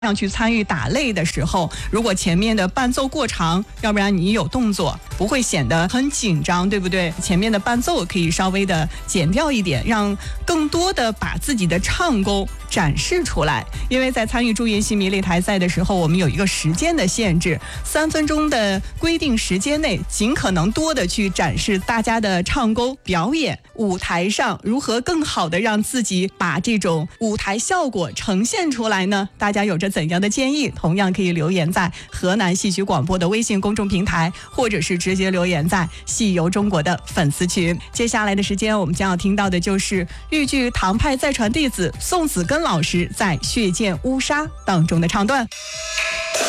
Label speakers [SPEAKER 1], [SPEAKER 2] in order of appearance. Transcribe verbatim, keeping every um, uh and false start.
[SPEAKER 1] 上去参与打擂的时候，如果前面的伴奏过长，要不然你有动作不会显得很紧张，对不对？前面的伴奏可以稍微的减掉一点，让更多的把自己的唱功展示出来。因为在参与中原戏迷擂台赛的时候，我们有一个时间的限制，三分钟的规定时间内，尽可能多的去展示大家的唱功表演。舞台上如何更好的让自己把这种舞台效果呈现出来呢？大家有着怎样的建议？同样可以留言在河南戏曲广播的微信公众平台，或者是直接留言在戏游中国的粉丝群。接下来的时间，我们将要听到的就是豫剧唐派再传弟子宋子根老师在《血溅乌纱》当中的唱段。